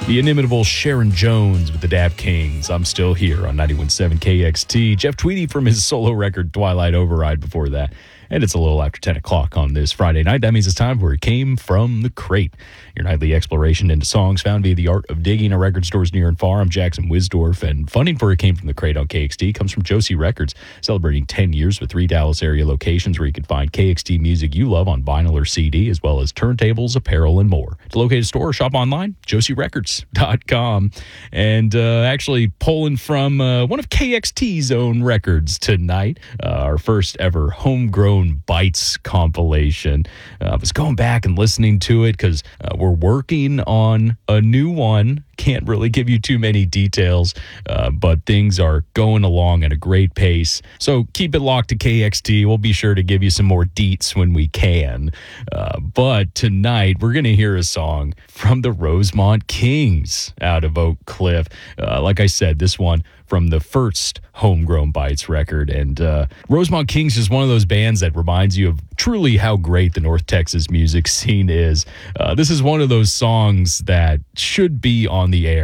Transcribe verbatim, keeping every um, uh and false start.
The inimitable Sharon Jones with the Dap Kings. I'm still here on ninety-one point seven K X T. Jeff Tweedy from his solo record, Twilight Override, before that. And it's a little after ten o'clock on this Friday night. That means it's time for It Came From the Crate, your nightly exploration into songs found via the art of digging at record stores near and far. I'm Jackson Wisdorf, and funding for It Came From the Crate on K X T comes from Josie Records, celebrating ten years with three Dallas area locations where you can find K X T music you love on vinyl or C D, as well as turntables, apparel, and more. To locate a store or shop online, josie records dot com. And uh, actually pulling from uh, one of K X T's own records tonight, uh, our first ever homegrown Bites compilation. Uh, I was going back and listening to it because uh, we're working on a new one. Can't really give you too many details, uh, but things are going along at a great pace. So keep it locked to K X T. We'll be sure to give you some more deets when we can. Uh, but tonight, we're going to hear a song from the Rosemont Kings out of Oak Cliff. Uh, like I said, this one from the first Homegrown Bites record. And uh, Rosemont Kings is one of those bands that reminds you of truly how great the North Texas music scene is. Uh, this is one of those songs that should be on the air